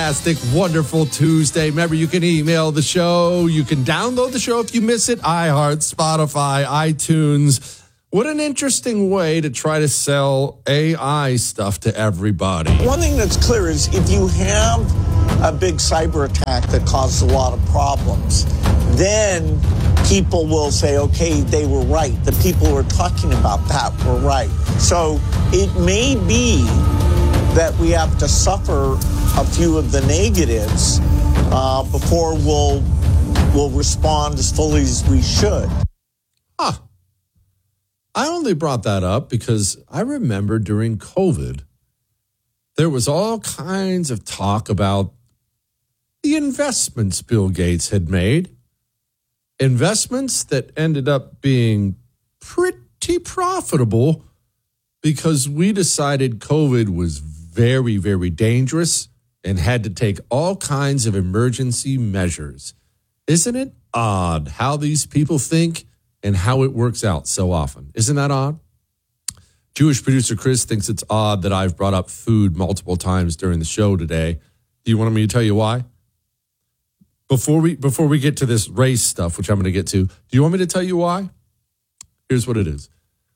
fantastic, wonderful Tuesday. Remember, you can email the show. You can download the show if you miss it. iHeart, Spotify, iTunes. What an interesting way to try to sell AI stuff to everybody. One thing that's clear is if you have a big cyber attack that causes a lot of problems, then people will say, okay, they were right. The people who were talking about that were right. So it may be that we have to suffer a few of the negatives before we'll respond as fully as we should. Huh. I only brought that up because I remember during COVID, there was all kinds of talk about the investments Bill Gates had made. Investments that ended up being pretty profitable because we decided COVID was very, very dangerous and had to take all kinds of emergency measures. Isn't it odd how these people think and how it works out so often? Isn't that odd? Jewish producer Chris thinks it's odd that I've brought up food multiple times during the show today. Do you want me to tell you why? Before we get to this race stuff, which I'm going to get to, do you want me to tell you why? Here's what it is.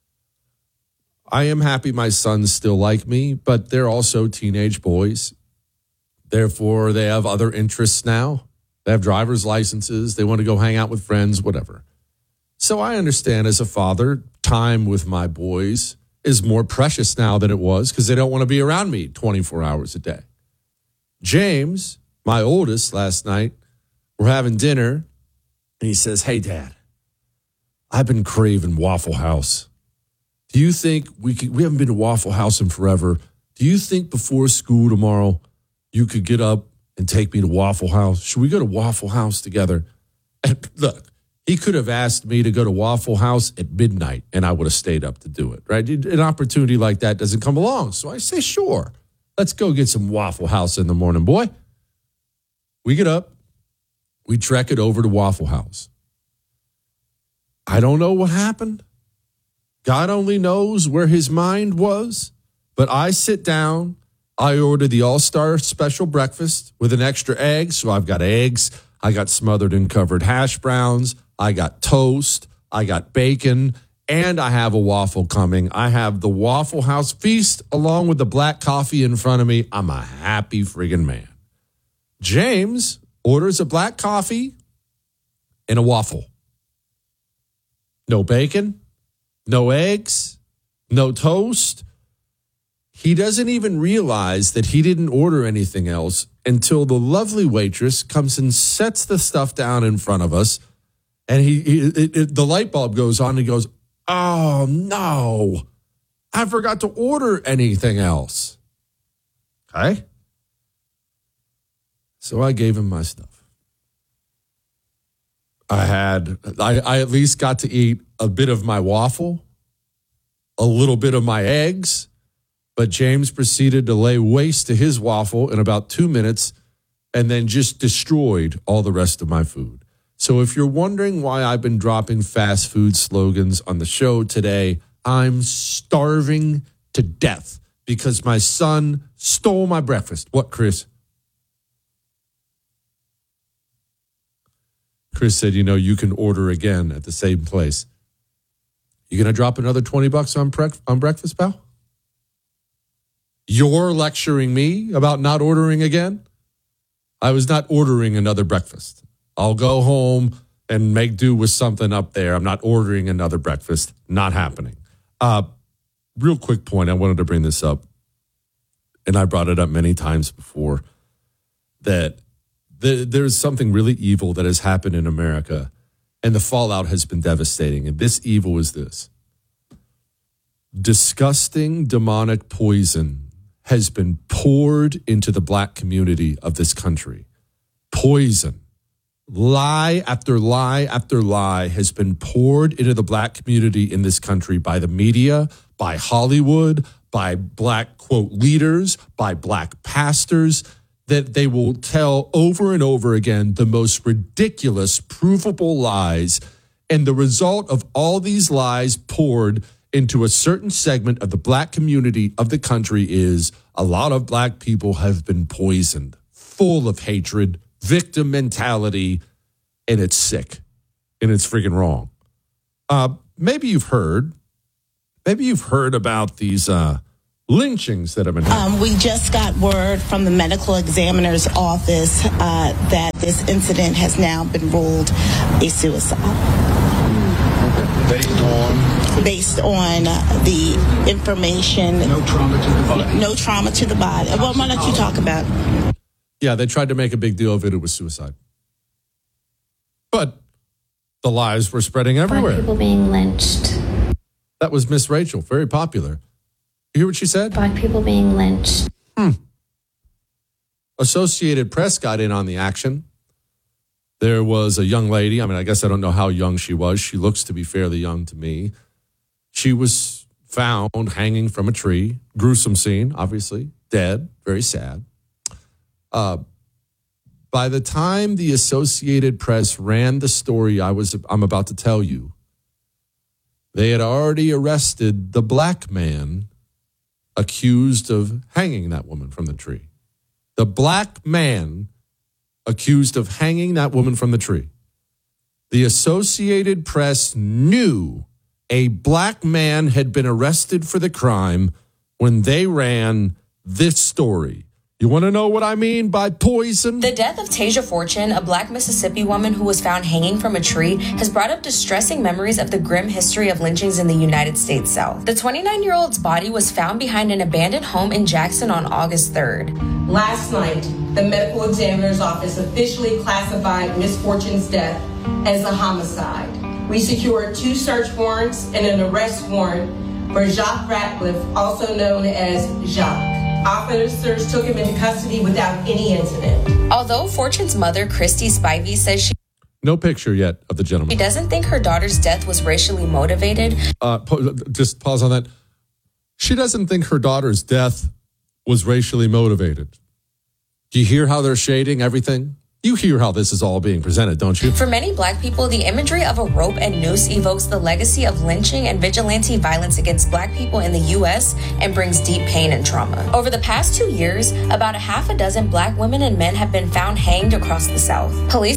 I am happy my sons still like me, but they're also teenage boys. Therefore, they have other interests now. They have driver's licenses. They want to go hang out with friends, whatever. So I understand as a father, time with my boys is more precious now than it was because they don't want to be around me 24 hours a day. James, my oldest, last night, we're having dinner, and he says, hey, Dad, I've been craving Waffle House. Do you think we haven't been to Waffle House in forever. Do you think before school tomorrow you could get up and take me to Waffle House? Should we go to Waffle House together? And look, he could have asked me to go to Waffle House at midnight, and I would have stayed up to do it, right? An opportunity like that doesn't come along. So I say, sure, let's go get some Waffle House in the morning, boy. We get up. We trek it over to Waffle House. I don't know what happened. God only knows where his mind was. But I sit down. I order the All-Star Special Breakfast with an extra egg. So I've got eggs. I got smothered and covered hash browns. I got toast. I got bacon. And I have a waffle coming. I have the Waffle House feast along with the black coffee in front of me. I'm a happy friggin' man. James orders a black coffee and a waffle. No bacon, no eggs, no toast. He doesn't even realize that he didn't order anything else until the lovely waitress comes and sets the stuff down in front of us. And the light bulb goes on and he goes, oh, no, I forgot to order anything else. Okay. So I gave him my stuff. I at least got to eat a bit of my waffle, a little bit of my eggs, but James proceeded to lay waste to his waffle in about 2 minutes and then just destroyed all the rest of my food. So if you're wondering why I've been dropping fast food slogans on the show today, I'm starving to death because my son stole my breakfast. What, Chris? Chris said, you can order again at the same place. You going to drop another $20 on breakfast, pal? You're lecturing me about not ordering again? I was not ordering another breakfast. I'll go home and make do with something up there. I'm not ordering another breakfast. Not happening. Real quick point, I wanted to bring this up, and I brought it up many times before, that there's something really evil that has happened in America, and the fallout has been devastating. And this evil is this. Disgusting demonic poison has been poured into the black community of this country. Poison. Lie after lie after lie has been poured into the black community in this country by the media, by Hollywood, by black, quote, leaders, by black pastors, that they will tell over and over again the most ridiculous, provable lies. And the result of all these lies poured into a certain segment of the black community of the country is a lot of black people have been poisoned. full of hatred, victim mentality, and it's sick, and it's freaking wrong. Maybe you've heard about these lynchings that have been happening. We just got word from the medical examiner's office that this incident has now been ruled a suicide. Based on the information. No trauma to the body. No trauma to the body. Well, why don't you talk about it? Yeah, they tried to make a big deal of it. It was suicide. But the lies were spreading everywhere. Black people being lynched. That was Miss Rachel, very popular. You hear what she said? Black people being lynched. Associated Press got in on the action. There was a young lady. I mean, I guess I don't know how young she was. She looks to be fairly young to me. She was found hanging from a tree. Gruesome scene, obviously. Dead. Very sad. By the time the Associated Press ran the story I'm about to tell you, they had already arrested the black man accused of hanging that woman from the tree. The black man accused of hanging that woman from the tree. The Associated Press knew a black man had been arrested for the crime when they ran this story. You want to know what I mean by poison? The death of Tasia Fortune, a black Mississippi woman who was found hanging from a tree, has brought up distressing memories of the grim history of lynchings in the United States South. The 29-year-old's body was found behind an abandoned home in Jackson on August 3rd. Last night, the medical examiner's office officially classified Miss Fortune's death as a homicide. We secured 2 search warrants and an arrest warrant for Jacques Ratcliffe, also known as Jacques. Officers took him into custody without any incident. Although Fortune's mother, Christy Spivey, says she No picture yet of the gentleman. doesn't think her daughter's death was racially motivated. Just pause on that. She doesn't think her daughter's death was racially motivated. Do you hear how they're shading everything? You hear how this is all being presented, don't you? For many black people, the imagery of a rope and noose evokes the legacy of lynching and vigilante violence against black people in the U.S. and brings deep pain and trauma. Over the past 2 years, about 6 black women and men have been found hanged across the South. Police.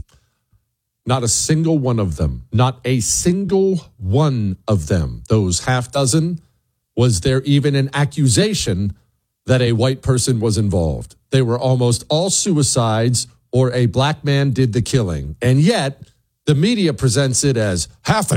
Not a single one of them, not a single one of them, those 6, was there even an accusation that a white person was involved. They were almost all suicides or a black man did the killing. And yet, the media presents it as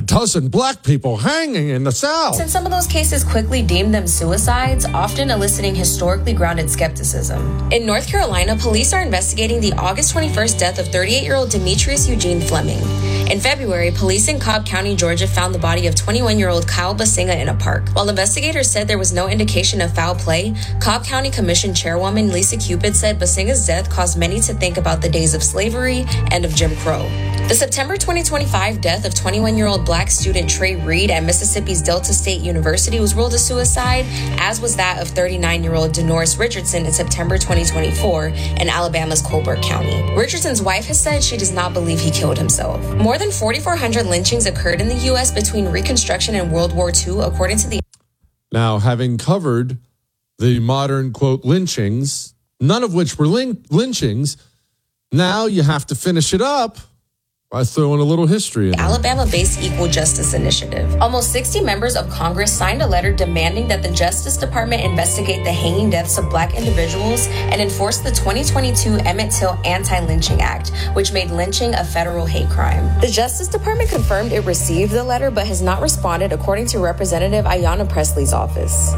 6 black people hanging in the South. Since some of those cases quickly deemed them suicides, often eliciting historically grounded skepticism. In North Carolina, police are investigating the August 21st death of 38-year-old Demetrius Eugene Fleming. In February, police in Cobb County, Georgia found the body of 21-year-old Kyle Basinga in a park. While investigators said there was no indication of foul play, Cobb County Commission Chairwoman Lisa Cupid said Basinga's death caused many to think about the days of slavery and of Jim Crow. The September 2025 death of 21-year-old black student Trey Reed at Mississippi's Delta State University was ruled a suicide, as was that of 39-year-old Denoris Richardson in September 2024 in Alabama's Colbert County. Richardson's wife has said she does not believe he killed himself. More than 4,400 lynchings occurred in the U.S. between Reconstruction and World War II, according to the... Now, having covered the modern, quote, lynchings, none of which were lynchings, now you have to finish it up by throwing a little history in there. Alabama-based Equal Justice Initiative. Almost 60 members of Congress signed a letter demanding that the Justice Department investigate the hanging deaths of black individuals and enforce the 2022 Emmett Till Anti-Lynching Act, which made lynching a federal hate crime. The Justice Department confirmed it received the letter but has not responded, according to Representative Ayanna Presley's office.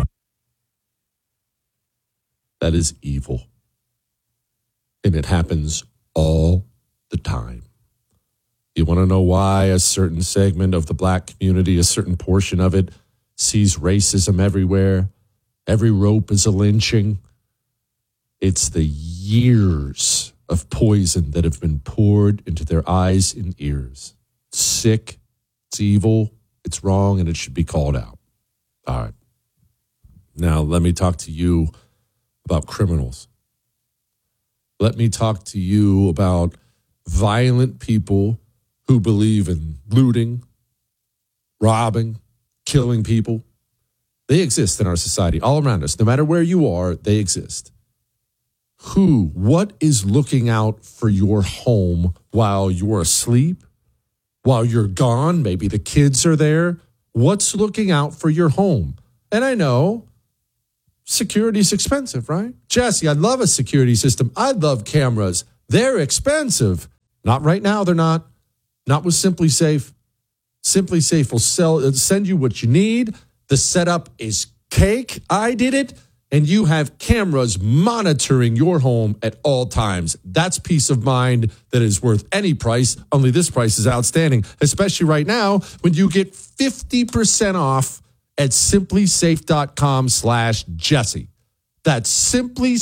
That is evil. And it happens all the time. You want to know why a certain segment of the black community, a certain portion of it, sees racism everywhere? Every rope is a lynching. It's the years of poison that have been poured into their eyes and ears. It's sick, it's evil, it's wrong, and it should be called out. All right. Now, let me talk to you about criminals. Let me talk to you about violent people who believe in looting, robbing, killing people. They exist in our society all around us. No matter where you are, they exist. what is looking out for your home while you're asleep, while you're gone? Maybe the kids are there. What's looking out for your home? And I know security's expensive, right? Jesse, I love a security system. I love cameras. They're expensive. Not right now, they're not. Not with Simply Safe. Simply Safe will send you what you need. The setup is cake. I did it. And you have cameras monitoring your home at all times. That's peace of mind that is worth any price. Only this price is outstanding, especially right now when you get 50% off at simplysafe.com/Jesse. That's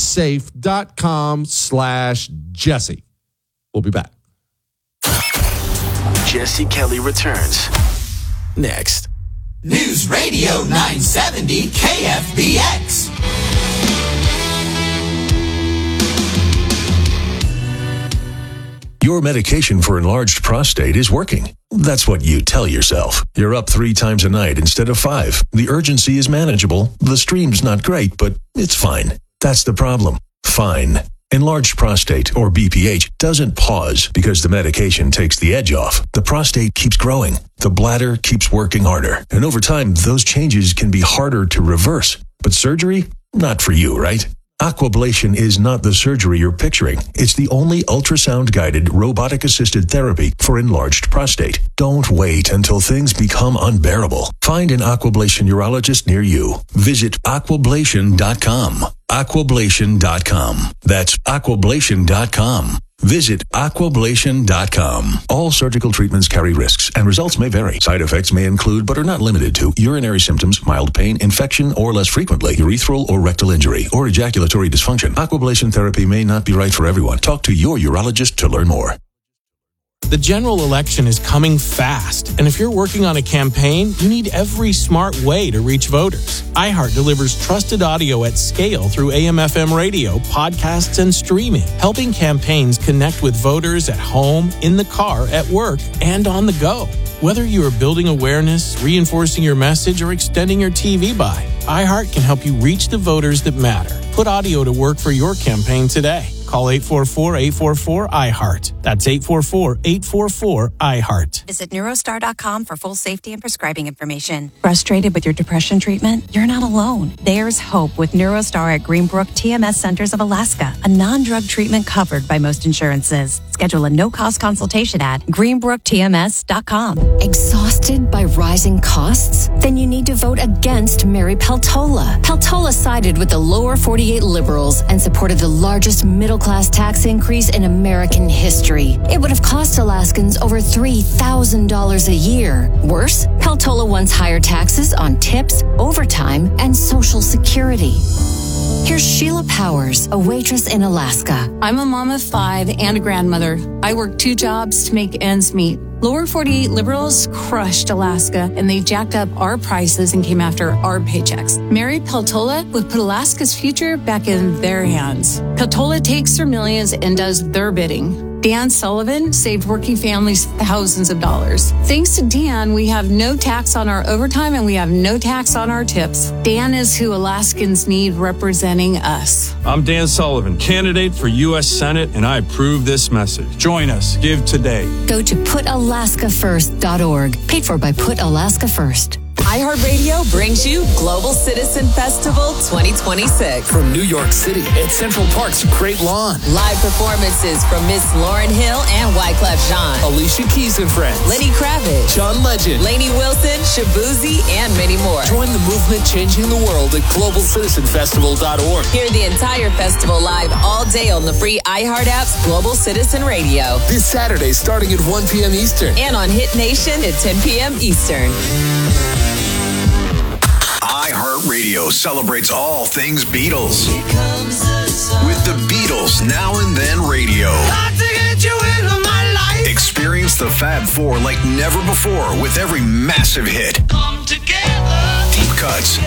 simplysafe.com/Jesse. We'll be back. Jesse Kelly returns next. News Radio 970 KFBX. Your medication for enlarged prostate is working. That's what you tell yourself. You're up 3 times a night instead of 5. The urgency is manageable. The stream's not great, but it's fine. That's the problem. Fine. Enlarged prostate, or BPH, doesn't pause because the medication takes the edge off. The prostate keeps growing. The bladder keeps working harder. And over time, those changes can be harder to reverse. But surgery? Not for you, right? Aquablation is not the surgery you're picturing. It's the only ultrasound-guided, robotic-assisted therapy for enlarged prostate. Don't wait until things become unbearable. Find an Aquablation urologist near you. Visit aquablation.com. Aquablation.com. That's aquablation.com. Visit aquablation.com. All surgical treatments carry risks, and results may vary. Side effects may include, but are not limited to, urinary symptoms, mild pain, infection, or less frequently, urethral or rectal injury, or ejaculatory dysfunction. Aquablation therapy may not be right for everyone. Talk to your urologist to learn more. The general election is coming fast, and if you're working on a campaign, you need every smart way to reach voters. iHeart delivers trusted audio at scale through AM/FM radio, podcasts, and streaming, helping campaigns connect with voters at home, in the car, at work, and on the go. Whether you are building awareness, reinforcing your message, or extending your TV buy, iHeart can help you reach the voters that matter. Put audio to work for your campaign today. Call 844-844-iHeart. That's 844-844-iHeart. Visit Neurostar.com for full safety and prescribing information. Frustrated with your depression treatment? You're not alone. There's hope with Neurostar at Greenbrook TMS Centers of Alaska, a non-drug treatment covered by most insurances. Schedule a no-cost consultation at greenbrooktms.com. Exhausted by rising costs? Then you need to vote against Mary Peltola. Peltola sided with the lower 48 liberals and supported the largest middle-class tax increase in American history. It would have cost Alaskans over $3,000 a year. Worse, Peltola wants higher taxes on tips, overtime, and Social Security. Here's Sheila Powers, a waitress in Alaska. I'm a mom of 5 and a grandmother. I work 2 jobs to make ends meet. Lower 48 liberals crushed Alaska, and they jacked up our prices and came after our paychecks. Mary Peltola would put Alaska's future back in their hands. Peltola takes their millions and does their bidding. Dan Sullivan saved working families thousands of dollars. Thanks to Dan, we have no tax on our overtime and we have no tax on our tips. Dan is who Alaskans need representing us. I'm Dan Sullivan, candidate for U.S. Senate, and I approve this message. Join us. Give today. Go to PutAlaskaFirst.org. Paid for by Put Alaska First. iHeartRadio brings you Global Citizen Festival 2026. From New York City at Central Park's Great Lawn. Live performances from Miss Lauryn Hill and Wyclef Jean. Alicia Keys and Friends. Lenny Kravitz. John Legend. Lainey Wilson, Shabuzi, and many more. Join the movement changing the world at GlobalCitizenFestival.org. Hear the entire festival live all day on the free iHeart app's Global Citizen Radio. This Saturday starting at 1 p.m. Eastern. And on Hit Nation at 10 p.m. Eastern. iHeartRadio celebrates all things Beatles. With the Beatles Now and Then Radio. Experience the Fab Four like never before with every massive hit. Deep cuts.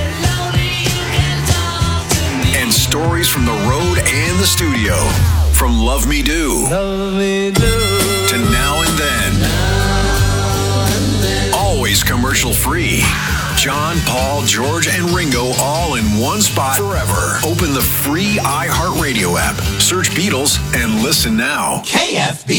And stories from the road and the studio. From Love Me Do. To Now and Then. always commercial free. John, Paul, George, and Ringo all in one spot forever. Open the free iHeartRadio app, search Beatles, and listen now. KFB.